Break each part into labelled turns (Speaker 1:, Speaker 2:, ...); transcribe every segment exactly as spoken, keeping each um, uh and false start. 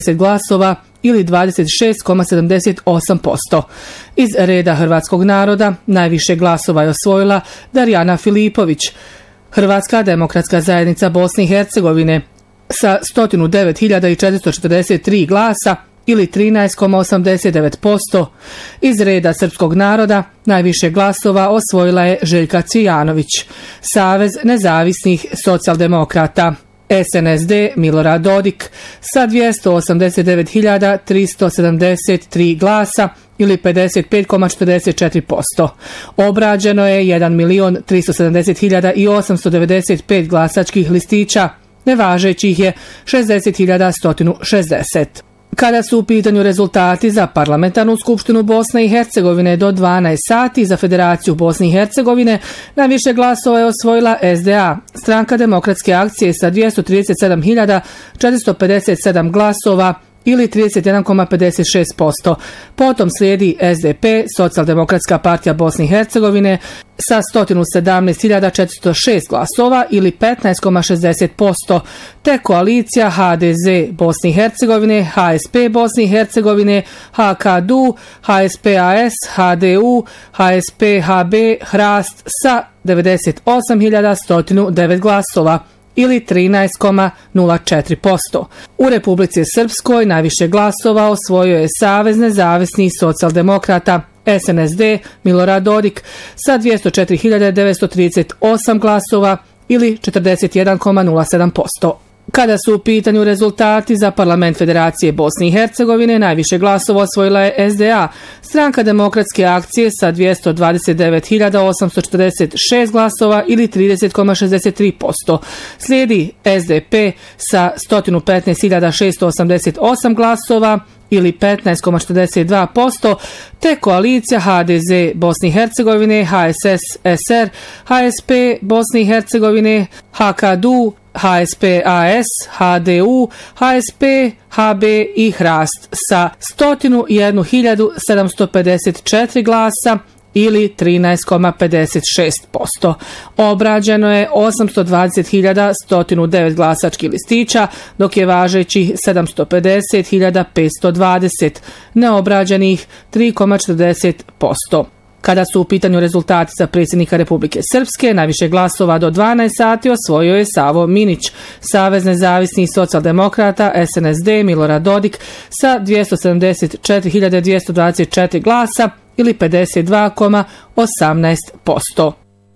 Speaker 1: glasova ili dvadeset šest zarez sedamdeset osam posto. Iz reda Hrvatskog naroda najviše glasova je osvojila Darijana Filipović. Hrvatska demokratska zajednica Bosne i Hercegovine sa sto devet hiljada četiristo četrdeset tri glasa ili trinaest zarez osamdeset devet posto. Iz reda Srpskog naroda najviše glasova osvojila je Željka Cvijanović. Savez nezavisnih socijaldemokrata S N S D Milorad Dodik sa dvjesto osamdeset devet hiljada tristo sedamdeset tri glasa ili pedeset pet zarez četrdeset četiri posto. Obrađeno je jedan milion tristo sedamdeset hiljada osamsto devedeset pet glasačkih listića, nevažećih je šezdeset hiljada sto šezdeset. Kada su u pitanju rezultati za parlamentarnu skupštinu Bosne i Hercegovine do dvanaest sati za Federaciju Bosne i Hercegovine, najviše glasova je osvojila S D A, Stranka demokratske akcije sa dvjesto trideset sedam hiljada četiristo pedeset sedam glasova ili trideset jedan zarez pedeset šest posto. Potom slijedi S D P, Socijaldemokratska partija Bosne i Hercegovine, sa sto sedamnaest hiljada četiristo šest glasova ili petnaest zarez šezdeset posto, te koalicija H D Z Bosne i Hercegovine, H S P Bosne i Hercegovine, H K D U, H S P A S, H D U, H S P H B, Hrast sa devedeset osam hiljada sto devet glasova ili trinaest zarez nula četiri posto. U Republici Srpskoj najviše glasova osvojio je Savez nezavisnih socijaldemokrata S N S D Milorad Dodik sa dvjesto četiri hiljade devetsto trideset osam glasova ili četrdeset jedan zarez nula sedam posto. Kada su u pitanju rezultati za parlament Federacije Bosne i Hercegovine, najviše glasova osvojila je S D A, Stranka demokratske akcije sa dvjesto dvadeset devet hiljada osamsto četrdeset šest glasova ili trideset zarez šezdeset tri posto. Slijedi S D P sa sto petnaest hiljada šesto osamdeset osam glasova ili petnaest zarez četrdeset dva posto, te koalicija H D Z Bosne i Hercegovine, H S S S R, H S P Bosne i Hercegovine, H K D U, H S P A S, H D U, H S P, H B i Hrast sa sto jedan hiljadu sedamsto pedeset četiri glasa ili trinaest zarez pedeset šest posto. Obrađeno je osamsto dvadeset hiljada sto devet glasačkih listića, dok je važećih sedamsto pedeset hiljada petsto dvadeset, neobrađenih tri zarez četrdeset posto. Kada su u pitanju rezultati za predsjednika Republike Srpske, najviše glasova do dvanaest sati osvojio je Savo Minić. Savez nezavisnih socijaldemokrata S N S D Milorad Dodik sa dvjesto sedamdeset četiri hiljade dvjesto dvadeset četiri glasa ili pedeset dva zarez osamnaest posto.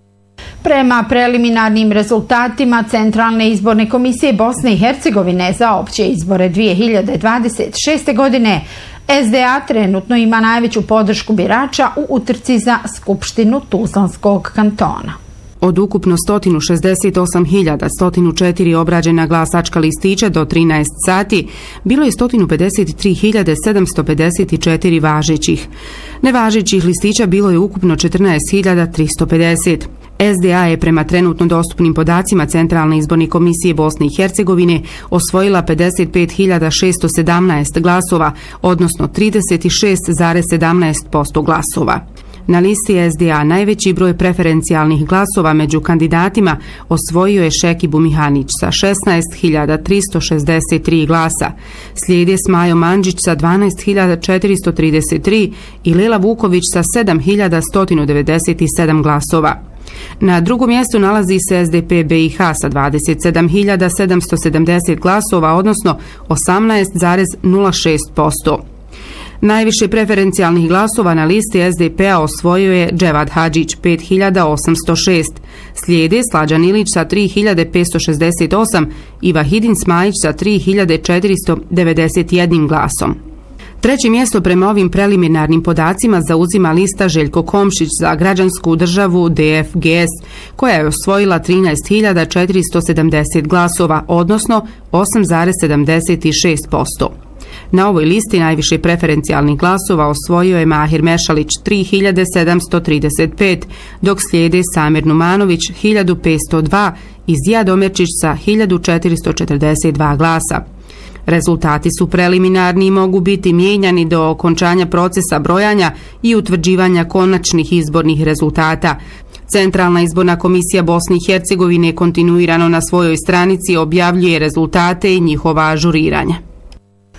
Speaker 2: Prema preliminarnim rezultatima Centralne izborne komisije Bosne i Hercegovine za opće izbore dvije hiljade dvadeset šeste. godine, S D A trenutno ima najveću podršku birača u utrci za Skupštinu Tuzlanskog kantona.
Speaker 3: Od ukupno sto šezdeset osam hiljada sto četiri obrađena glasačka listića do trinaest sati, bilo je sto pedeset tri hiljade sedamsto pedeset četiri važećih. Nevažećih listića bilo je ukupno četrnaest hiljada tristo pedeset. S D A je prema trenutno dostupnim podacima Centralne izborne komisije Bosne i Hercegovine osvojila pedeset pet hiljada šesto sedamnaest glasova, odnosno trideset šest zarez sedamnaest posto glasova. Na listi S D A najveći broj preferencijalnih glasova među kandidatima osvojio je Šekibu Mihanić sa šesnaest hiljada tristo šezdeset tri glasa. Slijede Smajo Mandžić sa dvanaest hiljada četiristo trideset tri i Lela Vuković sa sedam hiljada sto devedeset sedam glasova. Na drugom mjestu nalazi se S D P B i H sa dvadeset sedam hiljada sedamsto sedamdeset glasova, odnosno osamnaest zarez nula šest posto. Najviše preferencijalnih glasova na listi S D P-a osvojio je Dževad Hadžić pet hiljada osamsto šest, slijede Slađan Ilić sa tri hiljade petsto šezdeset osam i Vahidin Smajić sa tri hiljade četiristo devedeset jedan glasom. Treće mjesto prema ovim preliminarnim podacima zauzima lista Željko Komšić za građansku državu D F G S, koja je osvojila trinaest hiljada četiristo sedamdeset glasova, odnosno osam zarez sedamdeset šest posto. Na ovoj listi najviše preferencijalnih glasova osvojio je Mahir Mešalić tri hiljade sedamsto trideset pet, dok slijede Samir Numanović hiljadu petsto dva i Zijad Omerčić sa hiljadu četiristo četrdeset dva glasa. Rezultati su preliminarni i mogu biti mijenjani do okončanja procesa brojanja i utvrđivanja konačnih izbornih rezultata. Centralna izborna komisija Bosne i Hercegovine kontinuirano na svojoj stranici objavljuje rezultate i njihova ažuriranja.